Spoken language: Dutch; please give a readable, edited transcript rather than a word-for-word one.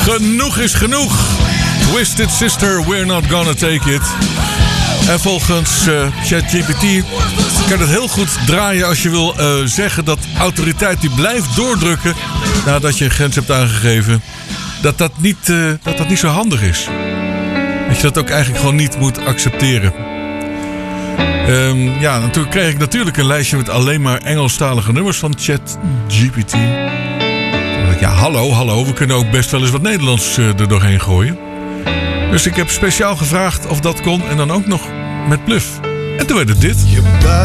Genoeg is genoeg. Twisted Sister, we're not gonna take it. En volgens ChatGPT kan het heel goed draaien als je wil zeggen dat autoriteit die blijft doordrukken nadat je een grens hebt aangegeven, dat niet zo handig is. Dat je dat ook eigenlijk gewoon niet moet accepteren. Toen kreeg ik natuurlijk een lijstje met alleen maar Engelstalige nummers van ChatGPT. Ja, hallo, we kunnen ook best wel eens wat Nederlands er doorheen gooien. Dus ik heb speciaal gevraagd of dat kon en dan ook nog met bluff. En toen werd het dit.